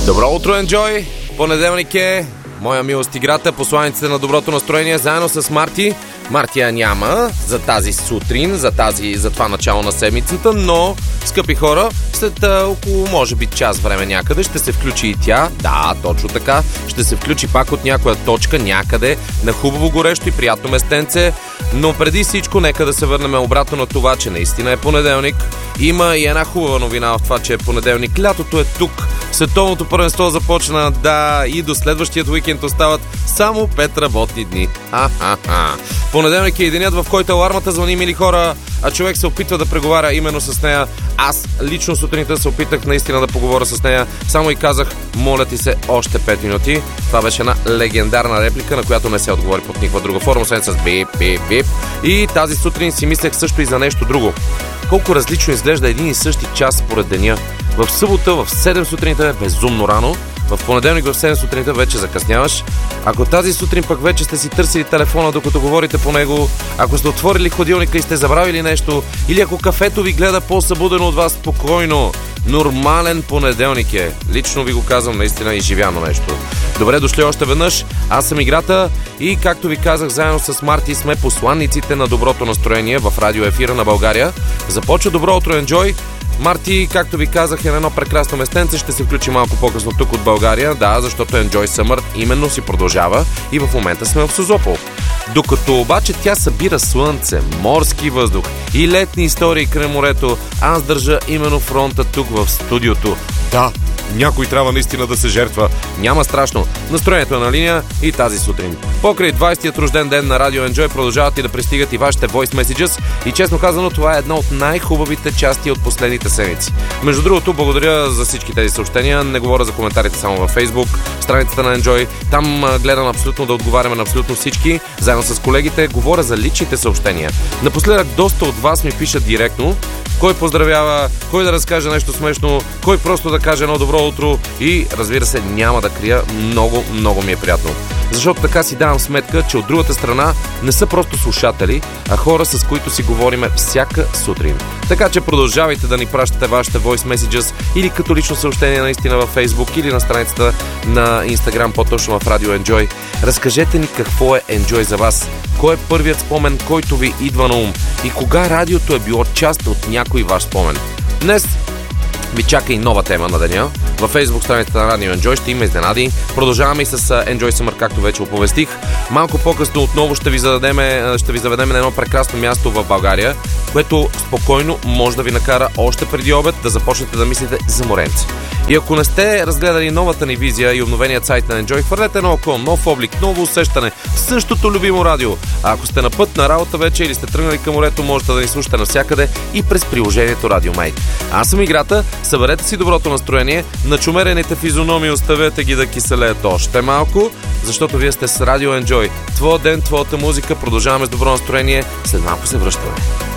Добро утро, Enjoy! Понеделник е, моя милост играта, посланиците на доброто настроение, заедно с Марти. Мартия няма за тази сутрин, за това начало на седмицата, но, скъпи хора, след около, може би, час време някъде ще се включи и тя. Да, точно така. Ще се включи пак от някоя точка някъде на хубаво горещо и приятно местенце. Но преди всичко, нека да се върнем обратно на това, че наистина е понеделник. Има и една хубава новина в това, че е понеделник. Лятото е тук. Световното първенство започна, да, и до следващият уикенд остават само 5 работни дни. Понеделник е денят, в който алармата звъни, мили хора, а човек се опитва да преговаря именно с нея. Аз лично сутринта се опитах наистина да поговоря с нея. Само и казах, моля ти се, още 5 минути. Това беше една легендарна реплика, на която не се отговори под никаква друга форма, освен с бип, бип, бип. И тази сутрин си мислех също и за нещо друго. Колко различно изглежда един и същи час според деня. В събота в 7 сутринта е безумно рано, в понеделник в 7 сутринта вече закъсняваш. Ако тази сутрин пък вече сте си търсили телефона докато говорите по него, ако сте отворили ходилника и сте забравили нещо, или ако кафето ви гледа по-събудено от вас, спокойно, нормален понеделник е. Лично ви го казвам, наистина изживяно нещо. Добре дошли още веднъж, аз съм играта и както ви казах, заедно с Марти сме посланниците на доброто настроение в радиоефира на България. Започва Добро утро, Enjoy! Марти, както ви казах, е на едно прекрасно местенце, ще се включи малко по-късно тук от България, да, защото Enjoy Summer именно си продължава и в момента сме в Созопол. Докато обаче тя събира слънце, морски въздух и летни истории край морето, аз държа именно фронта тук в студиото. Да, някой трябва наистина да се жертва. Няма страшно. Настроението е на линия и тази сутрин. Покрай 20-тият рожден ден на Radio Enjoy продължават и да пристигат и вашите voice messages и честно казано това е една от най-хубавите части от последните седмици. Между другото, благодаря за всички тези съобщения. Не говоря за коментарите само във Facebook, страницата на Enjoy. Там гледам абсолютно да отговаряме на абсолютно всички. Заедно с колегите говоря за личните съобщения. Напоследък доста от вас ми пишат директно. Кой поздравява, кой да разкаже нещо смешно, кой просто да каже едно добро утро и, разбира се, няма да крия, много ми е приятно. Защото така си давам сметка, че от другата страна не са просто слушатели, а хора, с които си говориме всяка сутрин. Така че продължавайте да ни пращате вашите voice messages или като лично съобщение наистина във Facebook или на страницата на Instagram, по-точно в Radio Enjoy. Разкажете ни какво е Enjoy за вас. Кой е първият спомен, който ви идва на ум? И кога радиото е било част от някой ваш спомен? Днес ви чака и нова тема на деня. Във Facebook страницата на Radio Enjoy ще има изненади. Продължаваме и с Enjoy Summer, както вече оповестих. Малко по-късно отново ще ви заведем на едно прекрасно място в България, което спокойно може да ви накара още преди обед да започнете да мислите за моренце. И ако не сте разгледали новата ни визия и обновеният сайт на Enjoy, хвърлете едно око, нов облик, ново усещане, същото любимо радио. А ако сте на път на работа вече или сте тръгнали към морето, можете да ни слушате навсякъде и през приложението Radio Mate. Аз съм играта, съберете си доброто настроение, начумерените физиономии оставете ги да киселеят още малко, защото вие сте с Radio Enjoy. Твоя ден, твоята музика, продължаваме с добро настроение, след малко се връщаме.